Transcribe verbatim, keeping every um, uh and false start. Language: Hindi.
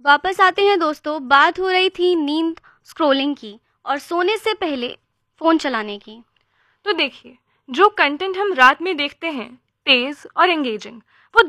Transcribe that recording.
वापस आते हैं दोस्तों। बात हो रही थी नींद, स्क्रॉलिंग की और सोने से पहले फ़ोन चलाने की। तो देखिए, जो कंटेंट हम रात में देखते हैं, तेज और एंगेजिंग,